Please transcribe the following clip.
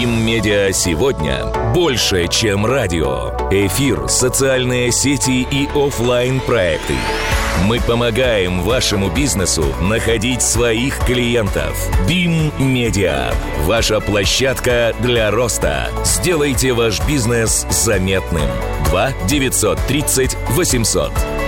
BIM-медиа сегодня больше, чем радио. Эфир, социальные сети и офлайн-проекты. Мы помогаем вашему бизнесу находить своих клиентов. BIM-медиа. Ваша площадка для роста. Сделайте ваш бизнес заметным. 2 930 800.